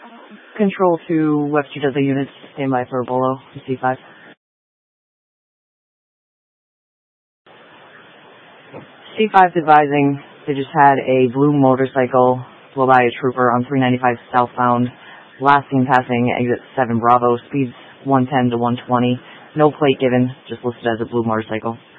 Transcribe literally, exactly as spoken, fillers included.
Control to Webster Dudley units, stand by for Bolo, C five. C five's advising they just had a blue motorcycle blow by a trooper on three ninety-five southbound, last seen passing exit seven Bravo, speeds one ten to one twenty. No plate given, just listed as a blue motorcycle.